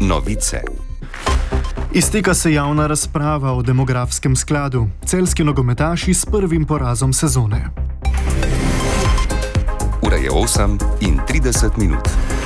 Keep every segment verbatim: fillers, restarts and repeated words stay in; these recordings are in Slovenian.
Novice. Izteka se javna razprava o demografskem skladu. Celjski nogometaši s prvim porazom sezone. Ura je osem in trideset minut.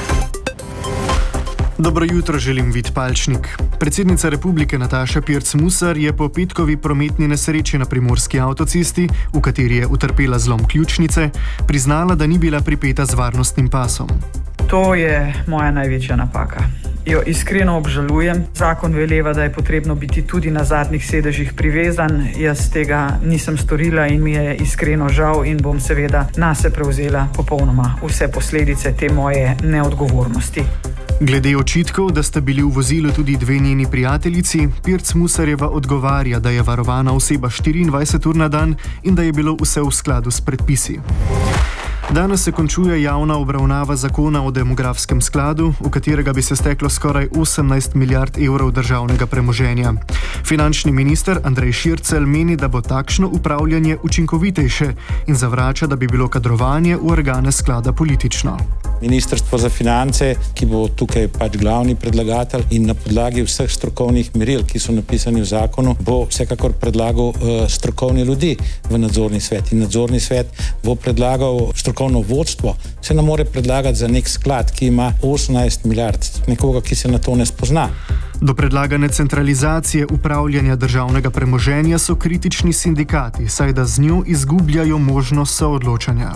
Dobro jutro, želim Vid Palčnik. Predsednica republike Nataša Pirc Musar je po petkovi prometni nesreči na primorski avtocesti, v kateri je utrpela zlom ključnice, priznala, da ni bila pripeta z varnostnim pasom. To je moja največja napaka. Jo iskreno obžalujem. Zakon veleva, da je potrebno biti tudi na zadnjih sedežih privezan. Jaz tega nisem storila in mi je iskreno žal in bom seveda nase prevzela popolnoma vse posledice te moje neodgovornosti. Glede očitkov, da sta bili v vozilu tudi dve njeni prijateljici, Pirc Musarjeva odgovarja, da je varovana oseba štiriindvajset ur na dan in da je bilo vse v skladu s predpisi. Danes se končuje javna obravnava zakona o demografskem skladu, v katerega bi se steklo skoraj osemnajst milijard evrov državnega premoženja. Finančni minister Andrej Šircelj meni, da bo takšno upravljanje učinkovitejše in zavrača, da bi bilo kadrovanje v organe sklada politično. Ministrstvo za finance, ki bo tukaj pač glavni predlagatelj in na podlagi vseh strokovnih meril, ki so napisani v zakonu, bo vsekakor predlagal uh, strokovne ljudi v nadzorni svet. In nadzorni svet bo predlagal strokovno vodstvo. Se ne more predlagati za nek sklad, ki ima osemnajst milijard, nekoga, ki se na to ne spozna. Do predlagane centralizacije upravljanja državnega premoženja so kritični sindikati, saj da z njo izgubljajo možnost soodločanja.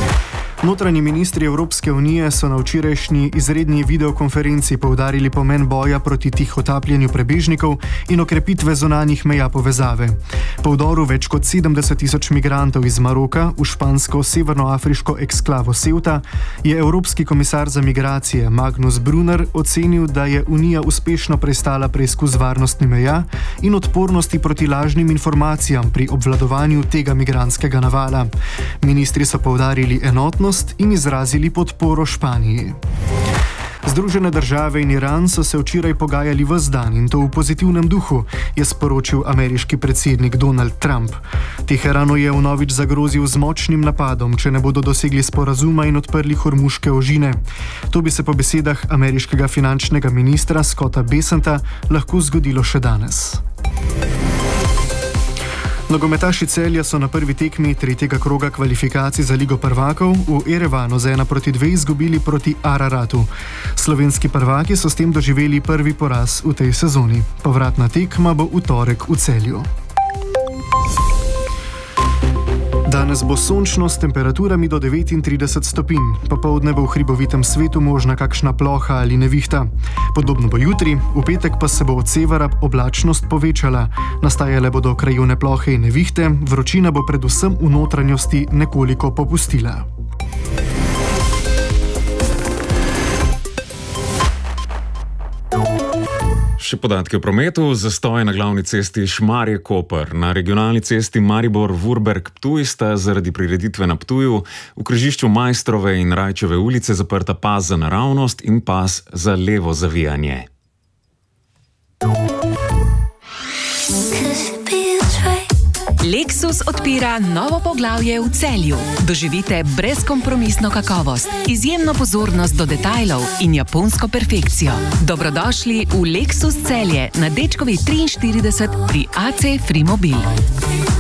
Notranji ministri Evropske unije so na včerajšnji izredni videokonferenci poudarili pomen boja proti tihotapljenju prebežnikov in okrepitve zunanjih meja povezave. Po vdoru več kot sedemdeset tisoč migrantov iz Maroka v špansko severnoafriško eksklavo Ceuta je Evropski komisar za migracije Magnus Brunner ocenil, da je Unija uspešno prestala preizkus varnostni meja in odpornosti proti lažnim informacijam pri obvladovanju tega migrantskega navala. Ministri so poudarili enotnost in izrazili podporo Španiji. Združene države in Iran so se včeraj pogajali ves dan in to v pozitivnem duhu, je sporočil ameriški predsednik Donald Trump. Teheranu je vnovič zagrozil z močnim napadom, če ne bodo dosegli sporazuma in odprli hormuške ožine. To bi se po besedah ameriškega finančnega ministra Scotta Bessenta lahko zgodilo še danes. Nogometaši Celja so na prvi tekmi tretjega kroga kvalifikacij za Ligo prvakov v Erevanu z ena proti dve izgubili proti Araratu. Slovenski prvaki so s tem doživeli prvi poraz v tej sezoni. Povratna tekma bo v torek v Celju. Danes bo sončno s temperaturami do devetintrideset stopinj. Popoldne bo v hribovitem svetu možna kakšna ploha ali nevihta. Podobno bo jutri, v petek pa se bo od severa oblačnost povečala. Nastajale bodo krajevne plohe in nevihte, vročina bo predvsem v notranjosti nekoliko popustila. Še podatke o prometu. Zastoj na glavni cesti Šmarje-Koper. Na regionalni cesti Maribor-Vurberg-Ptuj sta zaradi prireditve na Ptuju v križišču Majstrove in Rajčeve ulice zaprta pas za naravnost in pas za levo zavijanje. Lexus odpira novo poglavje v Celju. Doživite brezkompromisno kakovost, izjemno pozornost do detajlov in japonsko perfekcijo. Dobrodošli v Lexus Celje na Dečkovi triinštirideset pri A C Frimobil.